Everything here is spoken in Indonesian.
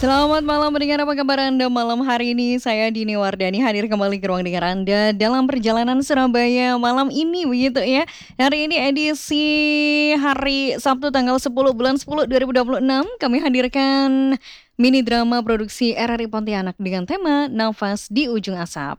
Selamat malam pendengar, apa kabar Anda malam hari ini? Saya Dini Wardani hadir kembali ke ruang dengar Anda dalam perjalanan Surabaya malam ini begitu ya. Hari ini edisi hari Sabtu tanggal 10 bulan 10 2026 kami hadirkan mini drama produksi RRI Pontianak dengan tema Nafas di Ujung Asap.